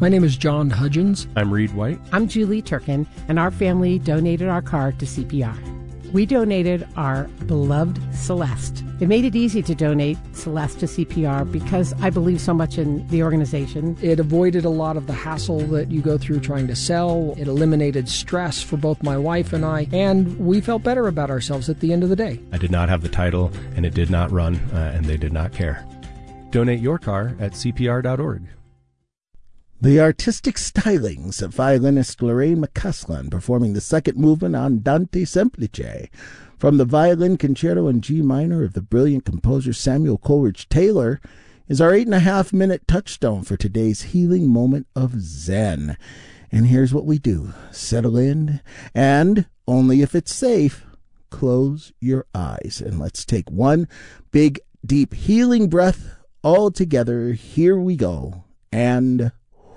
My name is John Hudgens. I'm Reed White. I'm Julie Turkin, and our family donated our car to CPR. We donated our beloved Celeste. It made it easy to donate Celeste to CPR because I believe so much in the organization. It avoided a lot of the hassle that you go through trying to sell. It eliminated stress for both my wife and I, and we felt better about ourselves at the end of the day. I did not have the title, and it did not run, and they did not care. Donate your car at CPR.org. The artistic stylings of violinist Lorraine McCaslin performing the second movement Andante Semplice from the Violin Concerto in G minor of the brilliant composer Samuel Coleridge Taylor is our 8.5-minute touchstone for today's healing moment of Zen. And here's what we do. Settle in, and only if it's safe, close your eyes. And let's take one big, deep healing breath all together. Here we go. And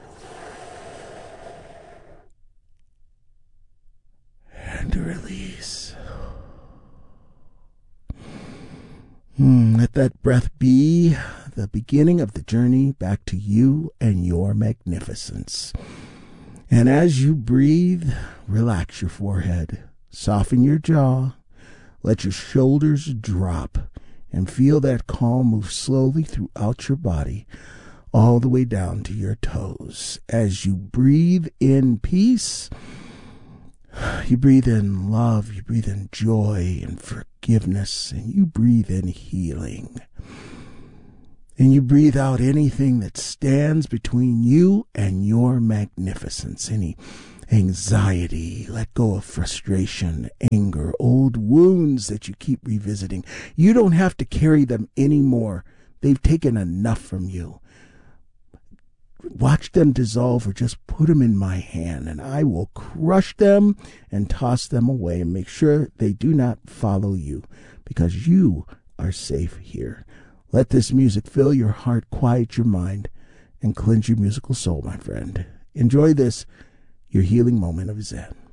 release. Let that breath be the beginning of the journey back to you and your magnificence. And as you breathe, relax your forehead, soften your jaw, let your shoulders drop, and feel that calm move slowly throughout your body, all the way down to your toes. As you breathe in peace, you breathe in love, you breathe in joy and forgiveness, and you breathe in healing. And you breathe out anything that stands between you and your magnificence, any anxiety, let go of frustration, anger, old wounds that you keep revisiting. You don't have to carry them anymore. They've taken enough from you. Watch them dissolve, or just put them in my hand, and I will crush them and toss them away and make sure they do not follow you, because you are safe here. Let this music fill your heart, quiet your mind, and cleanse your musical soul, my friend. Enjoy this, your healing moment of Zen.